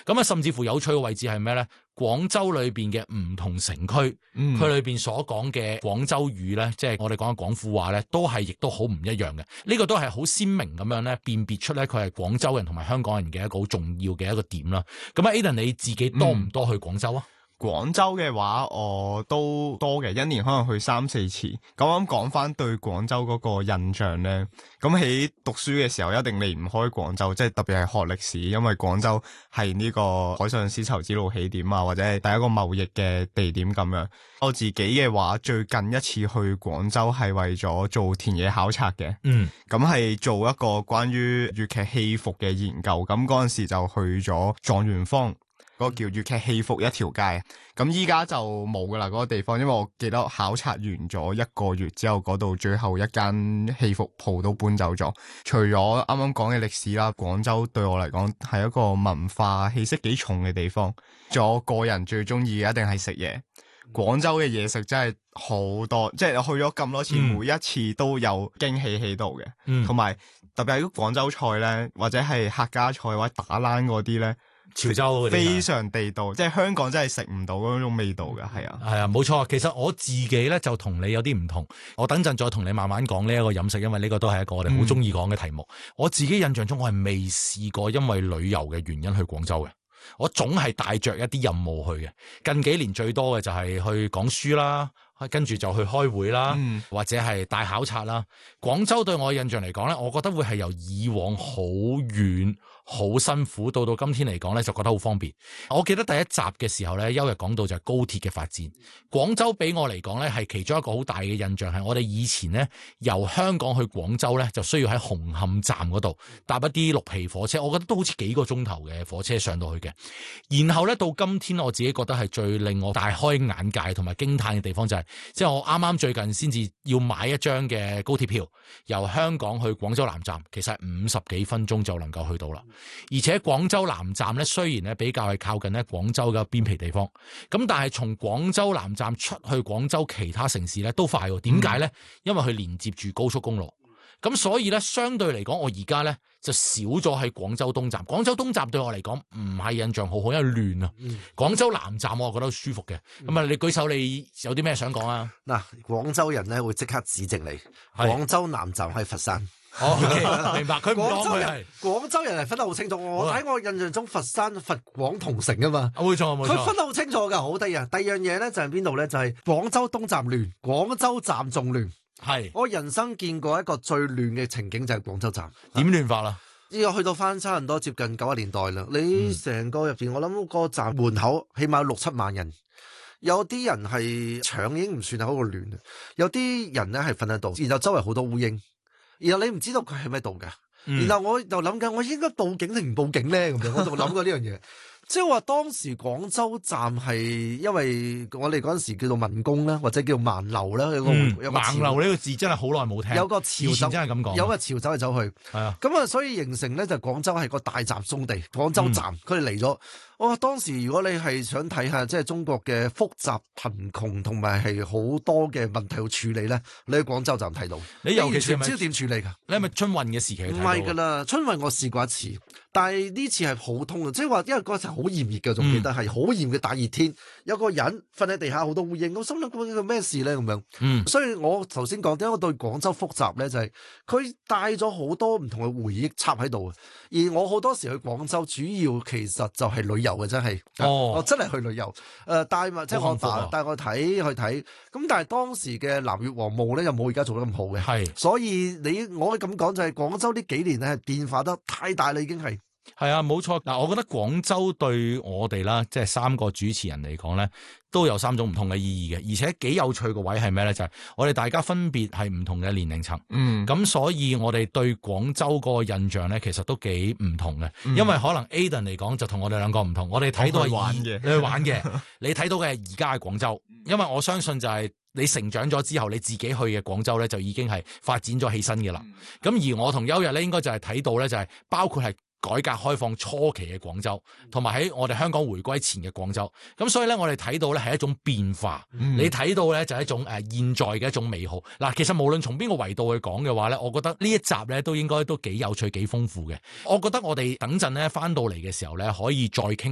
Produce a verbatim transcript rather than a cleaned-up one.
咁啊，甚至乎有趣嘅位置係咩咧？廣州裏邊嘅唔同城區，佢、 嗯、 裏邊所講嘅廣州語咧，即係我哋講嘅廣府話咧，都係亦都好唔一樣嘅。呢、這個都係好鮮明咁樣咧，辨別出咧佢係廣州人同埋香港人嘅一個好重要嘅一個點啦。咁啊 Aiden 你自己多唔多去廣州啊？ 嗯廣州嘅話，我都多嘅，一年可能去三四次。咁我講翻對廣州嗰個印象咧，咁喺讀書嘅時候一定離唔開廣州，即係特別係學歷史，因為廣州係呢個海上絲綢之路起點啊，或者係第一個貿易嘅地點咁樣。我自己嘅話，最近一次去廣州係為咗做田野考察嘅， 嗯， 咁係做一個關於粵劇戲服嘅研究。咁嗰陣時就去咗狀元坊。嗰個叫粵劇戲服一條街，咁依家就冇噶啦嗰個地方，因為我記得考察完咗一個月之後，嗰度最後一間戲服鋪都搬走咗。除咗啱啱講嘅歷史啦，廣州對我嚟講係一個文化氣息幾重嘅地方。仲有我個人最中意嘅一定係食嘢，廣州嘅嘢食真係好多，即係去咗咁多次，嗯、每一次都有驚喜喺度嘅，同埋、嗯、特別係啲廣州菜咧，或者係客家菜或者打冷嗰啲咧。 潮州非常地道，即係香港真係食唔到嗰種味道嘅，係啊， 係啊，冇錯。其實我自己咧就同你有啲唔同，我等陣再同你慢慢講呢一個飲食，因為呢個都係一個我哋好中意講嘅題目。嗯、我自己印象中，我係未試過因為旅遊嘅原因去廣州嘅，我總係帶着一啲任務去嘅。近幾年最多嘅就係去講書啦。跟住就去開會啦，嗯、或者係帶考察啦。廣州對我嘅印象嚟講咧，我覺得會係由以往好遠、好辛苦，到到今天嚟講咧，就覺得好方便。我記得第一集嘅時候咧，邱日講到就係高鐵嘅發展。廣州俾我嚟講咧，係其中一個好大嘅印象係，我哋以前咧由香港去廣州咧，就需要喺紅磡站嗰度搭一啲綠皮火車，我覺得都好似幾個鐘頭嘅火車上到去嘅。然後咧到今天，我自己覺得係最令我大開眼界同埋驚嘆嘅地方就係、是。即係我啱啱最近先至要買一張嘅高鐵票，由香港去廣州南站，其實係五十幾分鐘就能夠去到啦。而且廣州南站咧，雖然咧比較係靠近咧廣州嘅邊皮地方，咁但係從廣州南站出去廣州其他城市咧都快喎。點解咧？因為佢連接住高速公路。咁所以咧，相對嚟講，我而家咧就少咗喺廣州東站。廣州東站對我嚟講唔係印象好好，因為亂啊。嗯、廣州南站我覺得舒服嘅。咁啊、嗯，你舉手，你有啲咩想講啊？ 嗱，廣州人咧會即刻指正你。是廣州南站係佛山。 哦 okay, 明白。佢唔講佢係廣州人係分得好清楚。我喺我印象中，佛山佛廣同城啊嘛。 冇錯冇錯。 佢分得好清楚㗎，好得意啊！第二樣嘢咧就係邊度咧？就係、是、廣州東站亂，廣州站仲亂。 係， 我人生見過一個最亂嘅情景就係廣州站。 點亂法啦？ 呢個去到翻差唔多接近九十年代啦。你成個入邊，我諗個站門口起碼有六七萬人，有啲人係搶已經唔算係好個亂，有啲人咧係瞓喺度，然後周圍好多烏蠅，然後你唔知道佢喺咩度嘅，嗯、然後我就諗緊我應該報警定唔報警咧咁樣，我就諗過呢樣嘢。即係話當時廣州站係因為我哋嗰陣時叫做民工啦，或者叫盲流啦，有個、嗯、有個盲流呢個字真係好耐冇聽。 有個潮走真係咁講， 有個潮走嚟走去。係啊，咁啊，所以形成咧就廣州係個大集中地。廣州站佢哋嚟咗，哇！當時如果你係想睇下即係中國嘅複雜貧窮同埋係好多嘅問題要處理咧，你喺廣州站睇到。 你尤其是唔知點處理㗎？ 你係咪春運嘅時期？ 唔係㗎啦，春運我試過一次，但係呢次係普通嘅，即係話因為嗰陣好炎熱嘅，仲記得係好炎嘅大熱天，有個人瞓喺地下好多烏蠅，我心諗佢咩事咧咁樣。嗯，所以我頭先講點解我對廣州複雜咧，就係佢帶咗好多唔同嘅回憶插喺度。而我好多時去廣州，主要其實就係旅遊嘅，真係。哦，我真係去旅遊。誒、呃，帶埋即係我帶帶我睇去睇。咁但係當時嘅南越王墓咧，又冇而家做得咁好嘅。係是，所以你我可以咁講就係廣州呢幾年咧，係變化得太大啦，已經係。 係啊，冇錯。嗱，我覺得廣州對我哋啦，即係三個主持人嚟講咧，都有三種唔同嘅意義嘅，而且幾有趣嘅位係咩咧？就係、是、我哋大家分別係唔同嘅年齡層，嗯，咁所以我哋對廣州個印象咧，其實都幾唔同嘅。嗯、因為可能 Aiden 嚟講就同我哋兩個唔同，我哋睇到係玩嘅，你去玩嘅，你睇到嘅係而家嘅廣州。因為我相信就係你成長咗之後，你自己去嘅廣州咧，就已經係發展咗起身嘅啦。咁、嗯、而我同邱日咧，應該就係睇到咧，就係包括係改革開放初期嘅廣州，同埋喺我哋香港回歸前嘅廣州，咁所以咧，我哋睇到咧係一種變化。嗯、你睇到咧就係一種誒現在嘅一種美好。嗱，其實無論從邊個維度去講嘅話咧，我覺得呢一集咧都應該都幾有趣、幾豐富嘅。我覺得我哋等陣咧翻到嚟嘅時候咧，可以再傾。